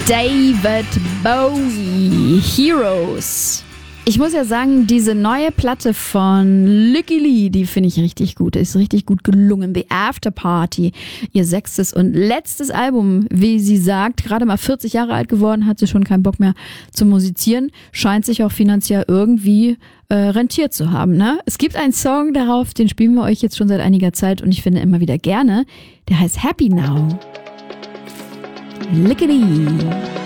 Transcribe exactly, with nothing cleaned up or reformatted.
David Bowie, Heroes. Ich muss ja sagen, diese neue Platte von Lykke Li, die finde ich richtig gut. Ist richtig gut gelungen. The After Party, ihr sechstes und letztes Album, wie sie sagt, gerade mal vierzig Jahre alt geworden, hat sie schon keinen Bock mehr zu musizieren. Scheint sich auch finanziell irgendwie äh, rentiert zu haben. Ne? Es gibt einen Song darauf, den spielen wir euch jetzt schon seit einiger Zeit und ich finde immer wieder gerne. Der heißt Happy Now. Lykke Li.